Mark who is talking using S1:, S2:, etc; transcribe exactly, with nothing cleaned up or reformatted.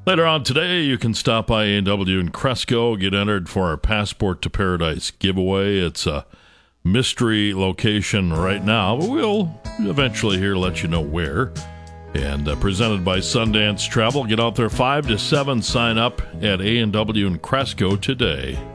S1: Later on today, you can stop by A and W in Cresco, get entered for our Passport to Paradise giveaway. It's a mystery location right now, but we'll eventually here let you know where. And uh, presented by Sundance Travel. Get out there five to seven. Sign up at A and W in Cresco today.